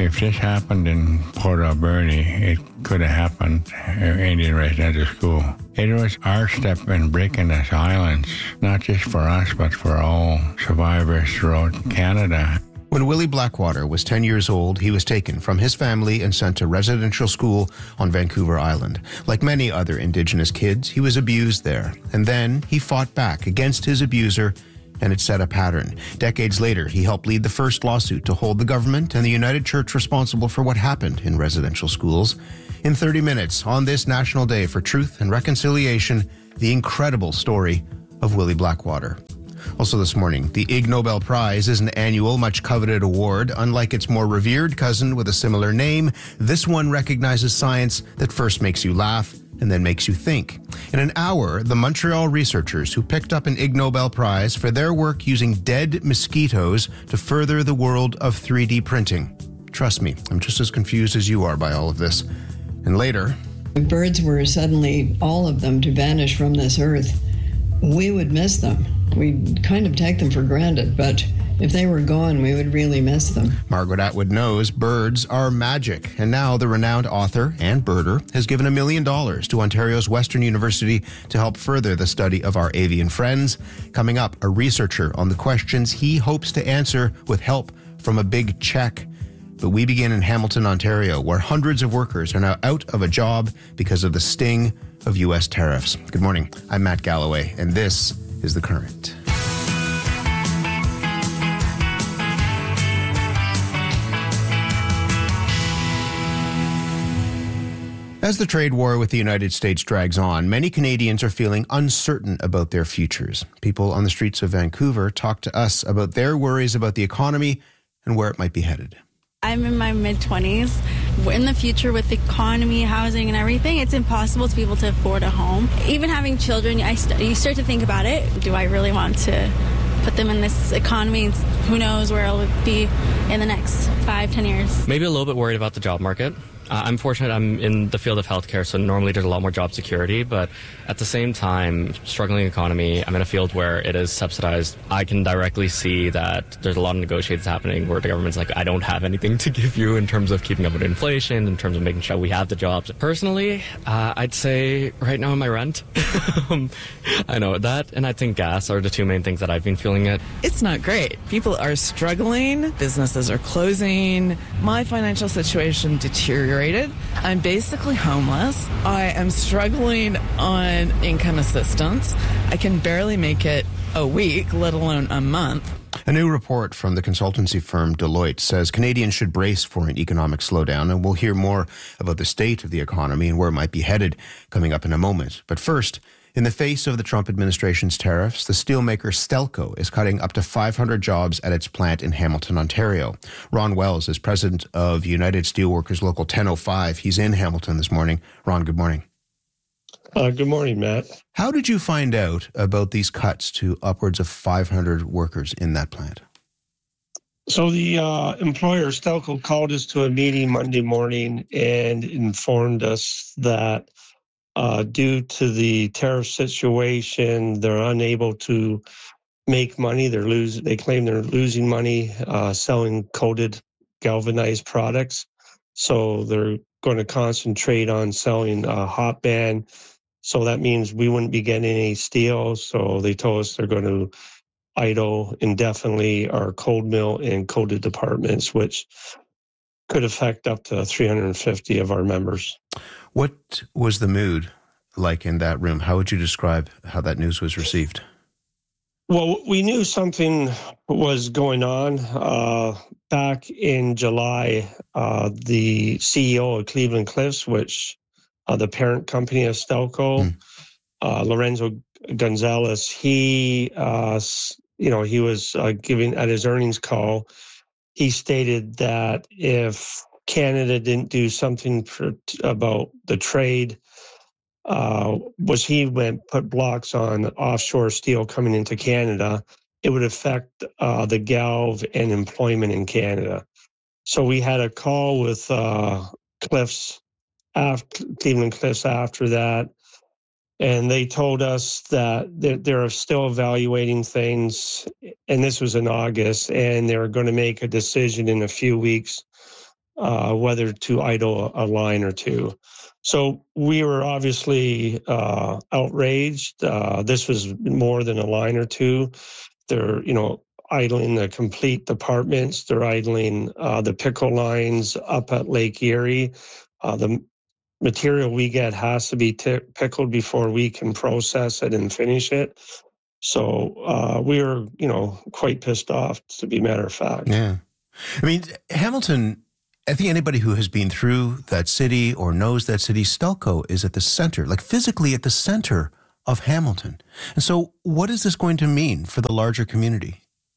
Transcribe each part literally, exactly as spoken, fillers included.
If this happened in Port Alberni, it could have happened in Indian Residential School. It was our step in breaking the silence, not just for us, but for all survivors throughout Canada. When Willie Blackwater was ten years old, he was taken from his family and sent to residential school on Vancouver Island. Like many other Indigenous kids, he was abused there. And then he fought back against his abuser, and it set a pattern. Decades later, he helped lead the first lawsuit to hold the government and the United Church responsible for what happened in residential schools. In thirty minutes, on this National Day for Truth and Reconciliation, the incredible story of Willie Blackwater. Also this morning, the Ig Nobel Prize is an annual, much-coveted award. Unlike its more revered cousin with a similar name, this one recognizes science that first makes you laugh and then makes you think. In an hour, the Montreal researchers who picked up an Ig Nobel Prize for their work using dead mosquitoes to further the world of three D printing. Trust me, I'm just as confused as you are by all of this. And later... If birds were suddenly, all of them, to vanish from this earth, we would miss them. We'd kind of take them for granted, but if they were gone, we would really miss them. Margaret Atwood knows birds are magic, and now the renowned author and birder has given a million dollars to Ontario's Western University to help further the study of our avian friends. Coming up, a researcher on the questions he hopes to answer with help from a big check. But we begin in Hamilton, Ontario, where hundreds of workers are now out of a job because of the sting of U S tariffs. Good morning. I'm Matt Galloway, and this is The Current. As the trade war with the United States drags on, many Canadians are feeling uncertain about their futures. People on the streets of Vancouver talk to us about their worries about the economy and where it might be headed. I'm in my mid-twenties. In the future, with the economy, housing, and everything, it's impossible to be able to afford a home. Even having children, I st- you start to think about it. Do I really want to put them in this economy? Who knows where I'll be in the next five, ten years. Maybe a little bit worried about the job market. Uh, I'm fortunate I'm in the field of healthcare, so normally there's a lot more job security, but at the same time, struggling economy, I'm in a field where it is subsidized. I can directly see that there's a lot of negotiations happening where the government's like, I don't have anything to give you in terms of keeping up with inflation, in terms of making sure we have the jobs. Personally, uh, I'd say right now my rent. I know that, and I think gas are the two main things that I've been feeling it. It's not great. People are struggling. Businesses are closing. My financial situation deteriorated. I'm basically homeless. I am struggling on income assistance. I can barely make it a week, let alone a month. A new report from the consultancy firm Deloitte says Canadians should brace for an economic slowdown, and we'll hear more about the state of the economy and where it might be headed coming up in a moment. But first, in the face of the Trump administration's tariffs, the steelmaker Stelco is cutting up to five hundred jobs at its plant in Hamilton, Ontario. Ron Wells is president of United Steelworkers Local ten oh five. He's in Hamilton this morning. Ron, good morning. Uh, good morning, Matt. How did you find out about these cuts to upwards of five hundred workers in that plant? So the uh, employer, Stelco, called us to a meeting Monday morning and informed us that Uh, due to the tariff situation, they're unable to make money. They're lose. They claim they're losing money uh, selling coated galvanized products. So they're going to concentrate on selling uh, hot band. So that means we wouldn't be getting any steel. So they told us they're going to idle indefinitely our cold mill and coated departments, which could affect up to three hundred fifty of our members. What was the mood like in that room? How would you describe how that news was received? Well, we knew something was going on. Uh, back in July, uh, the C E O of Cleveland Cliffs, which uh, the parent company of Stelco, mm. uh, Lorenzo Gonzalez, he, uh, you know, he was uh, giving at his earnings call, he stated that if Canada didn't do something for, about the trade, uh, was he went put blocks on offshore steel coming into Canada, it would affect uh, the galv and employment in Canada. So we had a call with uh, Cliffs, after, Cleveland Cliffs after that, and they told us that they're, they're still evaluating things, and this was in August, and they're going to make a decision in a few weeks uh, whether to idle a line or two. So we were obviously uh, outraged. Uh, this was more than a line or two. They're, you know, idling the complete departments. They're idling uh, the pickle lines up at Lake Erie. Uh, the material we get has to be t- pickled before we can process it and finish it. So uh, we were, you know, quite pissed off, to be a matter of fact. Yeah. I mean, Hamilton, I think anybody who has been through that city or knows that city, Stelco is at the center, like physically at the center of Hamilton. And so what is this going to mean for the larger community?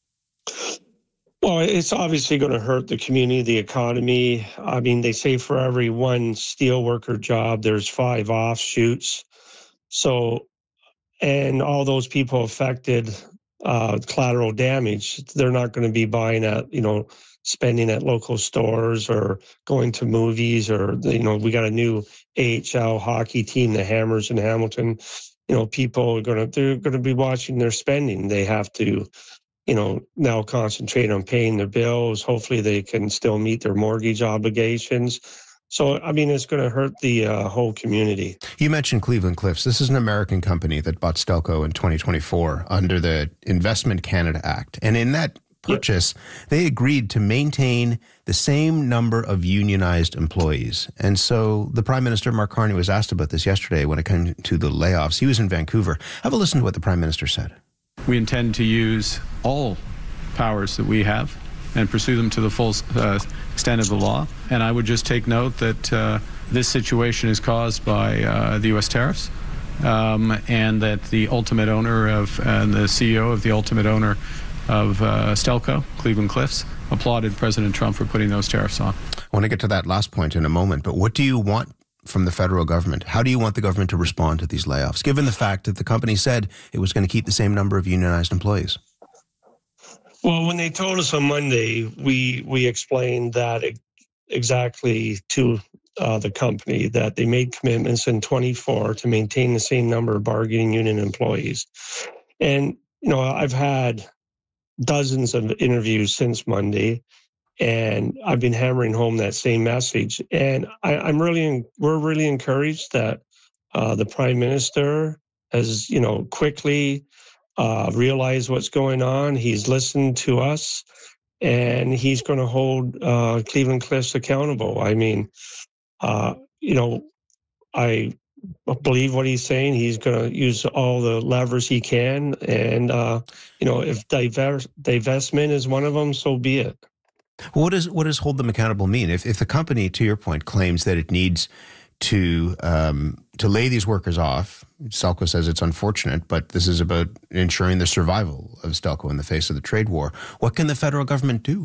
Well, it's obviously going to hurt the community, the economy. I mean, they say for every one steelworker job, there's five offshoots. So, and all those people affected, uh, collateral damage, they're not going to be buying at, you know, spending at local stores or going to movies, or, you know, we got a new A H L hockey team, the Hammers in Hamilton. You know, people are going to, they're going to be watching their spending. They have to, you know, now concentrate on paying their bills. Hopefully they can still meet their mortgage obligations. So, I mean, it's going to hurt the uh, whole community. You mentioned Cleveland Cliffs. This is an American company that bought Stelco in twenty twenty-four under the Investment Canada Act. And in that purchase, yep, they agreed to maintain the same number of unionized employees. And so the Prime Minister, Mark Carney, was asked about this yesterday when it came to the layoffs. He was in Vancouver. Have a listen to what the Prime Minister said. We intend to use all powers that we have and pursue them to the full uh, extent of the law. And I would just take note that uh, this situation is caused by uh, the U S tariffs, um, and that the ultimate owner of, and the C E O of the ultimate owner of uh, Stelco, Cleveland Cliffs, applauded President Trump for putting those tariffs on. I want to get to that last point in a moment, but what do you want from the federal government? How do you want the government to respond to these layoffs, given the fact that the company said it was going to keep the same number of unionized employees? Well, when they told us on Monday, we we explained that exactly to uh, the company, that they made commitments in twenty-four to maintain the same number of bargaining unit employees. And, you know, I've had dozens of interviews since Monday, and I've been hammering home that same message. And I, I'm really, we're really encouraged that uh, the Prime Minister has, you know, quickly uh, realized what's going on. He's listened to us, and he's going to hold uh, Cleveland Cliffs accountable. I mean, uh, you know, I believe what he's saying. He's going to use all the levers he can. And, uh, you know, if divers- divestment is one of them, so be it. What does what does hold them accountable mean? If if the company, to your point, claims that it needs to um, to lay these workers off, Stelco says it's unfortunate, but this is about ensuring the survival of Stelco in the face of the trade war. What can the federal government do?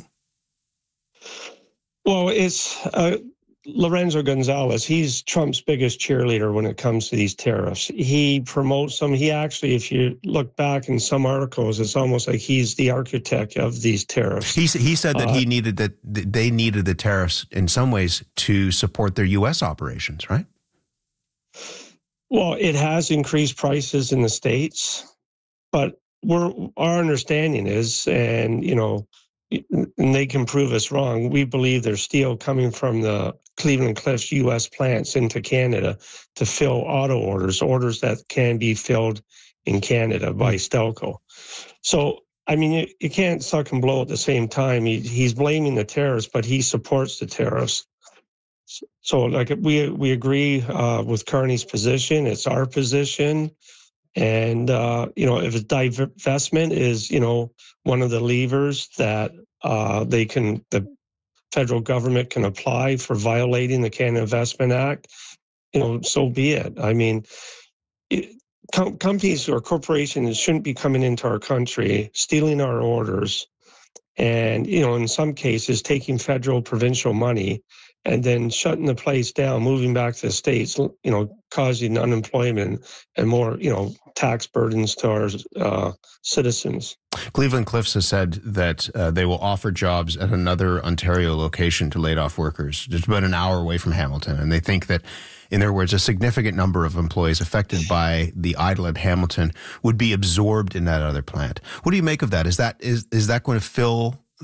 Well, it's uh, Lorenzo Gonzalez. He's Trump's biggest cheerleader when it comes to these tariffs. He promotes them. He actually, if you look back in some articles, it's almost like he's the architect of these tariffs. He, he said that uh, he needed that they needed the tariffs in some ways to support their U S operations, right? Well, it has increased prices in the States, but we're, our understanding is, and, you know, and they can prove us wrong, we believe there's steel coming from the Cleveland Cliffs U S plants into Canada to fill auto orders, orders that can be filled in Canada by Stelco. So, I mean, you, you can't suck and blow at the same time. He, he's blaming the tariffs, but he supports the tariffs. So, like, we we agree uh, with Carney's position. It's our position. And, uh, you know, if divestment is, you know, one of the levers that uh, they can, the federal government can apply for violating the Canada Investment Act, you know, so be it. I mean, it, com- companies or corporations shouldn't be coming into our country, stealing our orders, and, you know, in some cases, taking federal, provincial money and then shutting the place down, moving back to the States, you know, causing unemployment and more, you know, tax burdens to our uh, citizens. Cleveland Cliffs has said that uh, they will offer jobs at another Ontario location to laid off workers, just about an hour away from Hamilton. And they think that, in their words, a significant number of employees affected by the idle at Hamilton would be absorbed in that other plant. What do you make of that? Is that is is that going to fill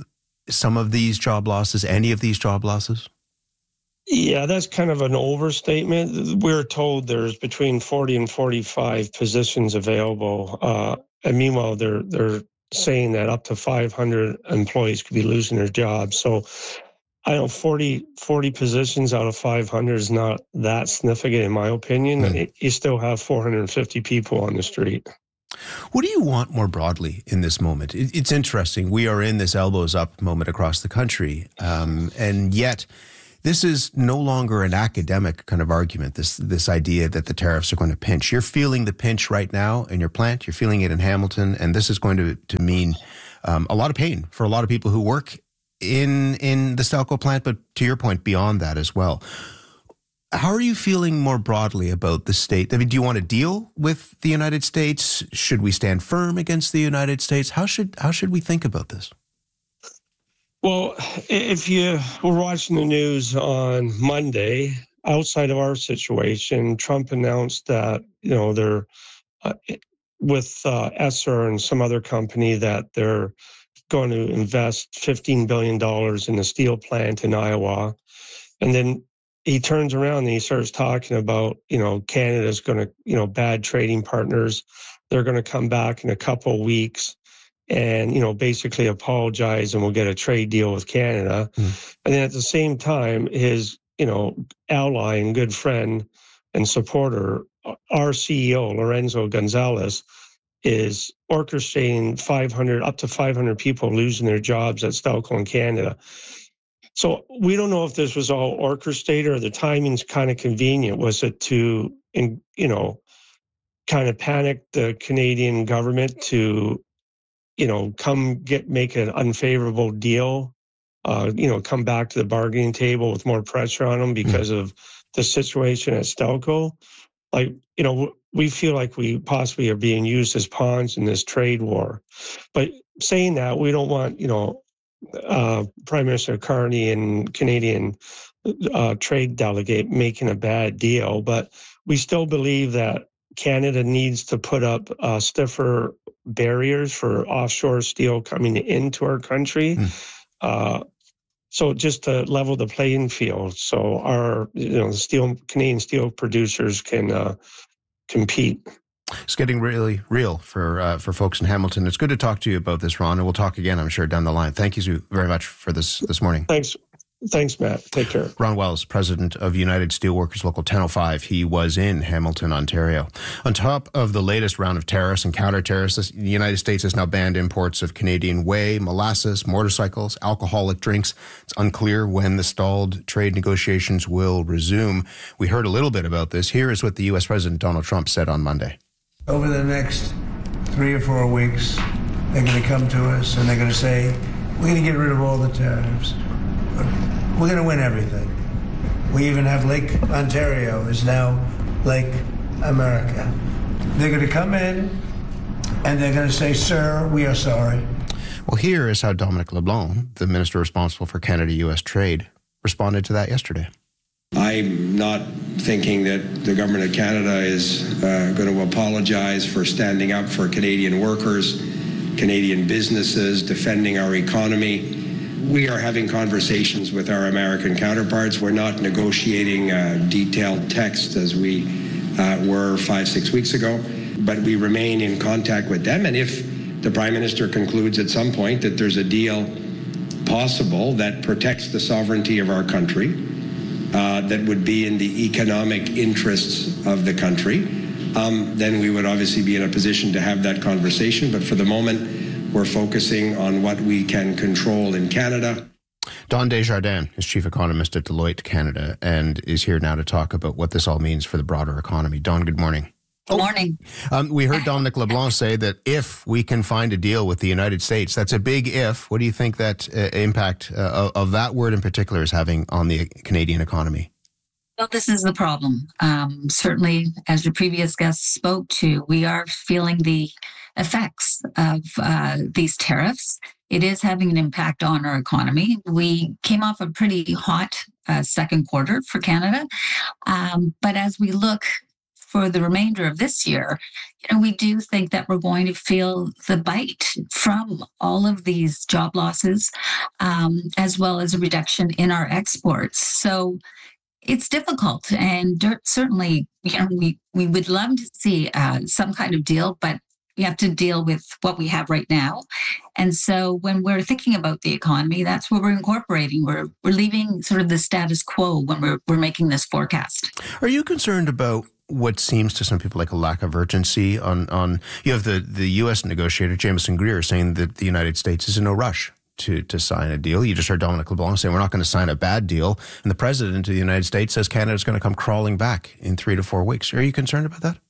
some of these job losses, any of these job losses? Yeah, that's kind of an overstatement. We're told there's between forty and forty-five positions available. Uh, and meanwhile, they're they're saying that up to five hundred employees could be losing their jobs. So I don't know, forty, forty positions out of five hundred is not that significant, in my opinion. Mm. You still have four hundred fifty people on the street. What do you want more broadly in this moment? It's interesting. We are in this elbows up moment across the country, um, and yet this is no longer an academic kind of argument, this this idea that the tariffs are going to pinch. You're feeling the pinch right now in your plant. You're feeling it in Hamilton, and this is going to, to mean um, a lot of pain for a lot of people who work in in the Stelco plant, but to your point, beyond that as well. How are you feeling more broadly about the state? I mean, do you want to deal with the United States? Should we stand firm against the United States? How should how should we think about this? Well, if you were watching the news on Monday, outside of our situation, Trump announced that, you know, they're uh, with uh, Esser and some other company that they're going to invest fifteen billion dollars in the steel plant in Iowa. And then he turns around and he starts talking about, you know, Canada's going to, you know, bad trading partners. They're going to come back in a couple of weeks and, you know, basically apologize and we'll get a trade deal with Canada. Mm. And then at the same time, his, you know, ally and good friend and supporter, our C E O, Lorenzo Gonzalez, is orchestrating five hundred, up to five hundred people losing their jobs at Stelco in Canada. So we don't know if this was all orchestrated or the timing's kind of convenient. Was it to, you know, kind of panic the Canadian government to, you know, come get make an unfavorable deal, uh, you know, come back to the bargaining table with more pressure on them because mm-hmm. of the situation at Stelco? Like, you know, we feel like we possibly are being used as pawns in this trade war. But saying that, we don't want, you know, uh, Prime Minister Carney and Canadian uh, trade delegate making a bad deal. But we still believe that Canada needs to put up uh, stiffer barriers for offshore steel coming into our country. Mm. Uh, so just to level the playing field, so our, you know, the steel Canadian steel producers can uh, compete. It's getting really real for uh, for folks in Hamilton. It's good to talk to you about this, Ron, and we'll talk again, I'm sure, down the line. Thank you very much for this this morning. Thanks. Thanks, Matt. Take care. Ron Wells, president of United Steelworkers Local ten oh five. He was in Hamilton, Ontario. On top of the latest round of tariffs and counter-tariffs, the United States has now banned imports of Canadian whey, molasses, motorcycles, alcoholic drinks. It's unclear when the stalled trade negotiations will resume. We heard a little bit about this. Here is what the U S President Donald Trump said on Monday. Over the next three or four weeks, they're going to come to us and they're going to say, we're going to get rid of all the tariffs. We're going to win everything. We even have Lake Ontario is now Lake America. They're going to come in and they're going to say, sir, we are sorry. Well, here is how Dominic LeBlanc, the minister responsible for Canada-U S trade, responded to that yesterday. I'm not thinking that the government of Canada is uh, going to apologize for standing up for Canadian workers, Canadian businesses, defending our economy. We are having conversations with our American counterparts. We're not negotiating uh, detailed text as we uh, were five, six weeks ago, but we remain in contact with them. And if the Prime Minister concludes at some point that there's a deal possible that protects the sovereignty of our country, uh, that would be in the economic interests of the country, um, then we would obviously be in a position to have that conversation. But for the moment, we're focusing on what we can control in Canada. Don Desjardins is chief economist at Deloitte Canada and is here now to talk about what this all means for the broader economy. Don, good morning. Good morning. Um, we heard Dominic LeBlanc say that if we can find a deal with the United States, that's a big if. What do you think that uh, impact uh, of that word in particular is having on the Canadian economy? Well, this is the problem. Um, certainly, as your previous guest spoke to, we are feeling the effects of uh, these tariffs. It is having an impact on our economy. We came off a pretty hot uh, second quarter for Canada. Um, but as we look for the remainder of this year, you know, we do think that we're going to feel the bite from all of these job losses, um, as well as a reduction in our exports. So it's difficult, and certainly, you know, we, we would love to see uh, some kind of deal, but we have to deal with what we have right now. And so when we're thinking about the economy, that's what we're incorporating. We're we're leaving sort of the status quo when we're we're making this forecast. Are you concerned about what seems to some people like a lack of urgency on, on you have the, the U S negotiator, Jameson Greer, saying that the United States is in no rush to, to sign a deal. You just heard Dominic LeBlanc saying we're not going to sign a bad deal. And the president of the United States says Canada's going to come crawling back in three to four weeks. Are you concerned about that?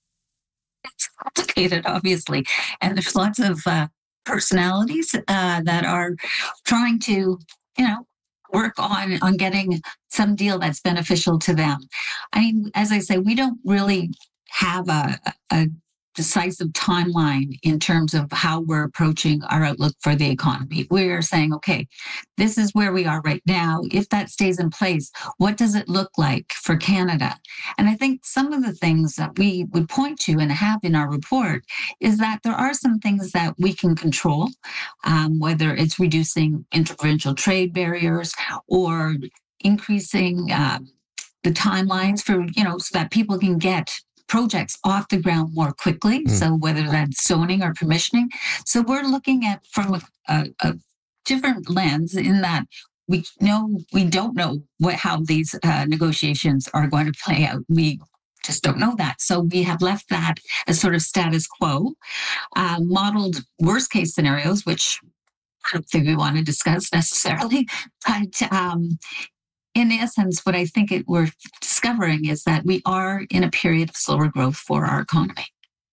It's complicated, obviously. And there's lots of uh, personalities uh, that are trying to, you know, work on, on getting some deal that's beneficial to them. I mean, as I say, we don't really have a, a decisive timeline in terms of how we're approaching our outlook for the economy. We're saying, okay, this is where we are right now. If that stays in place, what does it look like for Canada? And I think some of the things that we would point to and have in our report is that there are some things that we can control, um, whether it's reducing interprovincial trade barriers or increasing uh, the timelines for, you know, so that people can get projects off the ground more quickly. Mm. So whether that's zoning or commissioning. So we're looking at from a, a, a different lens in that we know we don't know what how these uh, negotiations are going to play out. We just don't know that. So we have left that as sort of status quo, uh, modeled worst case scenarios, which I don't think we want to discuss necessarily, but um, in essence, what I think it, we're discovering is that we are in a period of slower growth for our economy.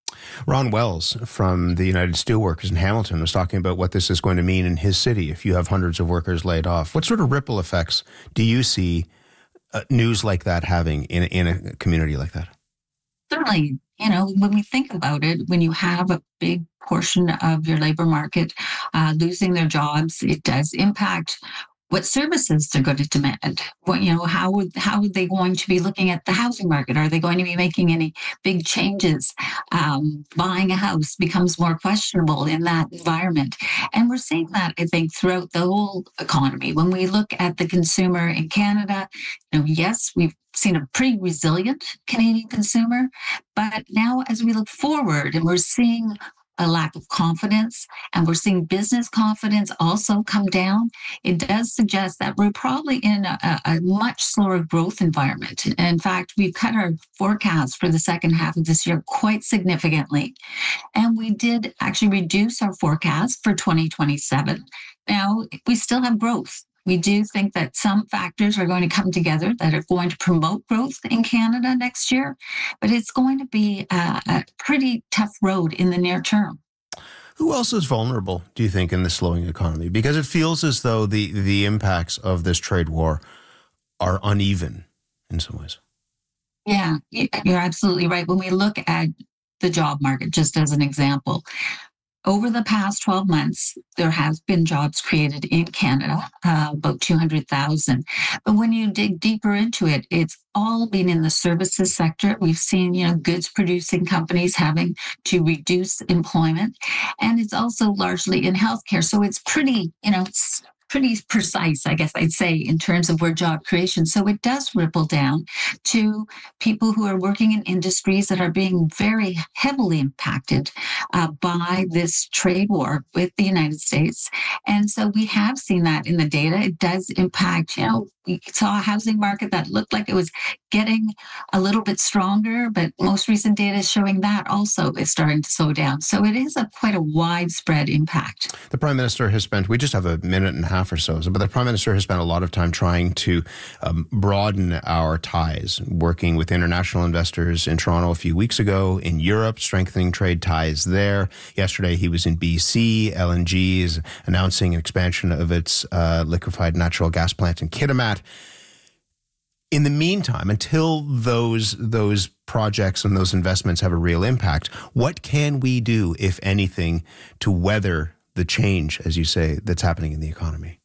Ron Wells from the United Steelworkers in Hamilton was talking about what this is going to mean in his city if you have hundreds of workers laid off. What sort of ripple effects do you see uh, news like that having in, in a community like that? Certainly, you know, when we think about it, when you have a big portion of your labor market uh, losing their jobs, it does impact what services they're going to demand. What, you know, how would how are they going to be looking at the housing market? Are they going to be making any big changes? Um, buying a house becomes more questionable in that environment. And we're seeing that, I think, throughout the whole economy. When we look at the consumer in Canada, you know, yes, we've seen a pretty resilient Canadian consumer, but now as we look forward and we're seeing a lack of confidence, and we're seeing business confidence also come down, it does suggest that we're probably in a, a much slower growth environment. And in fact, we've cut our forecast for the second half of this year quite significantly. And we did actually reduce our forecast for twenty twenty-seven. Now, we still have growth. We do think that some factors are going to come together that are going to promote growth in Canada next year, but it's going to be a, a pretty tough road in the near term. Who else is vulnerable, do you think, in the slowing economy? Because it feels as though the, the impacts of this trade war are uneven in some ways. Yeah, you're absolutely right. When we look at the job market, just as an example, over the past twelve months, there have been jobs created in Canada, uh, about two hundred thousand. But when you dig deeper into it, it's all been in the services sector. We've seen, you know, goods producing companies having to reduce employment. And it's also largely in healthcare. So it's pretty, you know, it's pretty precise, I guess I'd say, in terms of where job creation. So it does ripple down to people who are working in industries that are being very heavily impacted uh, by this trade war with the United States. And so we have seen that in the data. It does impact, you know, we saw a housing market that looked like it was getting a little bit stronger, but most recent data is showing that also is starting to slow down. So it is a quite a widespread impact. The Prime Minister has spent, we just have a minute and a half or so, but the Prime Minister has spent a lot of time trying to um, broaden our ties, working with international investors in Toronto a few weeks ago, in Europe, strengthening trade ties there. Yesterday he was in B C. L N G is announcing an expansion of its uh, liquefied natural gas plant in Kitimat. In the meantime, until those those projects and those investments have a real impact, what can we do, if anything, to weather the change, as you say, that's happening in the economy?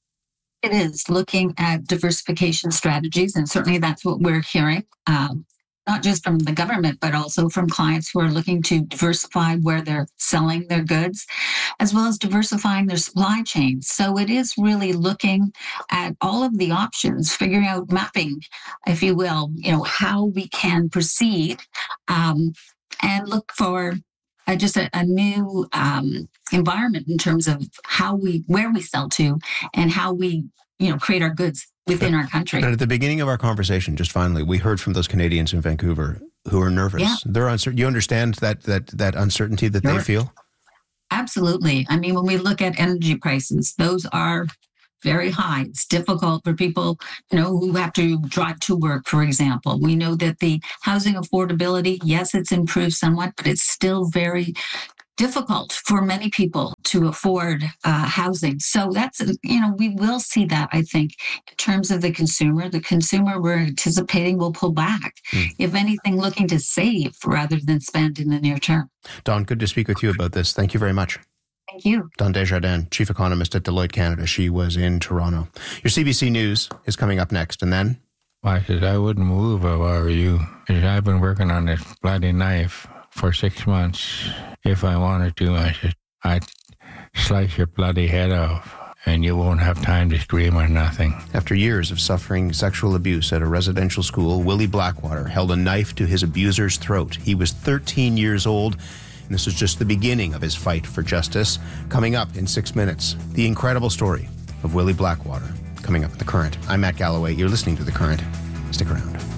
It is looking at diversification strategies, and certainly that's what we're hearing. Um, not just from the government, but also from clients who are looking to diversify where they're selling their goods, as well as diversifying their supply chains. So it is really looking at all of the options, figuring out, mapping, if you will, you know, how we can proceed um, and look for uh, just a, a new um, environment in terms of how we, where we sell to and how we, you know, create our goods within our country. And at the beginning of our conversation, just finally, we heard from those Canadians in Vancouver who are nervous. Yeah. They're uncertain. You understand that that that uncertainty that they feel? Absolutely. I mean, when we look at energy prices, those are very high. It's difficult for people, you know, who have to drive to work, for example. We know that the housing affordability, yes, it's improved somewhat, but it's still very difficult for many people to afford uh, housing. So that's, you know, we will see that, I think, in terms of the consumer. The consumer we're anticipating will pull back, mm. if anything, looking to save rather than spend in the near term. Dawn, good to speak with you about this. Thank you very much. Thank you. Dawn Desjardins, Chief Economist at Deloitte Canada. She was in Toronto. Your C B C News is coming up next, and then? I said, I wouldn't move if I were you. I've been working on this bloody knife for six months. If I wanted to, I said, I'd slice your bloody head off, and you won't have time to scream or nothing. After years of suffering sexual abuse at a residential school, Willie Blackwater held a knife to his abuser's throat. He was thirteen years old, and this was just the beginning of his fight for justice. Coming up in six minutes, the incredible story of Willie Blackwater. Coming up at The Current. I'm Matt Galloway. You're listening to The Current. Stick around.